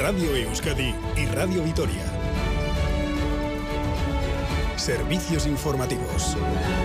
Radio Euskadi y Radio Vitoria. Servicios informativos.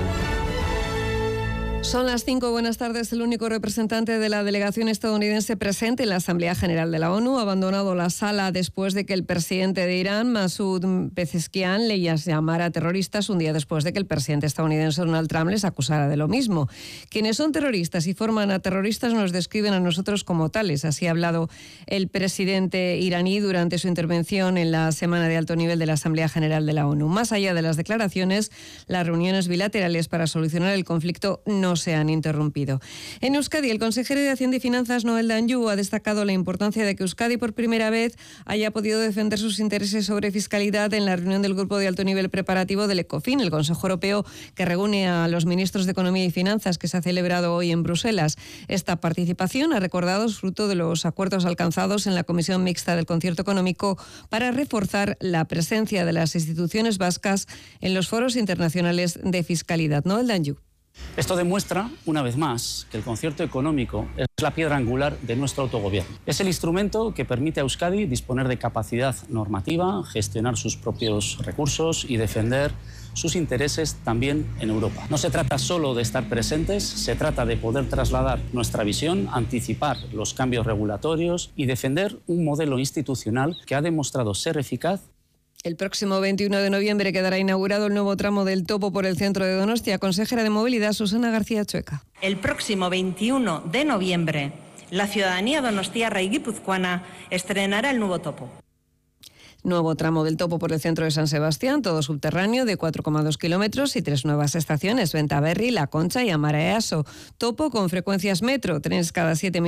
Son las 5, buenas tardes. El único representante de la delegación estadounidense presente en la Asamblea General de la ONU ha abandonado la sala después de que el presidente de Irán, Masoud Pezeshkian, le llamara terroristas un día después de que el presidente estadounidense Donald Trump les acusara de lo mismo. Quienes son terroristas y forman a terroristas nos describen a nosotros como tales. Así ha hablado el presidente iraní durante su intervención en la semana de alto nivel de la Asamblea General de la ONU. Más allá de las declaraciones, las reuniones bilaterales para solucionar el conflicto no se han interrumpido. En Euskadi, el consejero de Hacienda y Finanzas, Noel Danjou, ha destacado la importancia de que Euskadi por primera vez haya podido defender sus intereses sobre fiscalidad en la reunión del grupo de alto nivel preparativo del ECOFIN, el Consejo Europeo que reúne a los ministros de Economía y Finanzas, que se ha celebrado hoy en Bruselas. Esta participación, ha recordado, es fruto de los acuerdos alcanzados en la Comisión Mixta del Concierto Económico para reforzar la presencia de las instituciones vascas en los foros internacionales de fiscalidad. Noel Danjou. Esto demuestra, una vez más, que el concierto económico es la piedra angular de nuestro autogobierno. Es el instrumento que permite a Euskadi disponer de capacidad normativa, gestionar sus propios recursos y defender sus intereses también en Europa. No se trata solo de estar presentes, se trata de poder trasladar nuestra visión, anticipar los cambios regulatorios y defender un modelo institucional que ha demostrado ser eficaz. El próximo 21 de noviembre quedará inaugurado el nuevo tramo del Topo por el centro de Donostia. Consejera de Movilidad, Susana García Chueca. El próximo 21 de noviembre, la ciudadanía donostiarra y guipuzcoana estrenará el nuevo Topo. Nuevo tramo del Topo por el centro de San Sebastián, todo subterráneo de 4,2 kilómetros y 3 nuevas estaciones: Ventaberri, La Concha y Amara Easo. Topo con frecuencias metro, trenes cada 7 minutos.